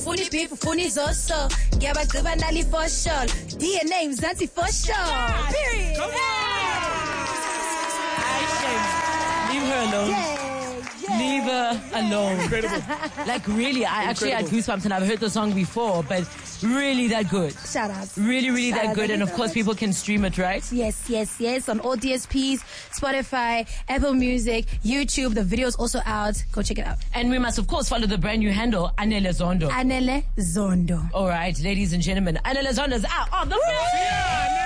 Funny people, funny zoso. Gaba gaba nali for sure. DNA Mzansi for sure. Period. Come on. Leave her alone. Yeah. Leave her alone. Incredible. Like really, I actually had goosebumps and I've heard the song before, but really that good. Shout out. Really Shout that out. good. And of course people can stream it, right? Yes. On all DSPs, Spotify, Apple Music, YouTube. The video's also out. Go check it out. And we must of course follow the brand new handle, Anele Zondo. Anele Zondo. All right, ladies and gentlemen, Anele Zondo's out on the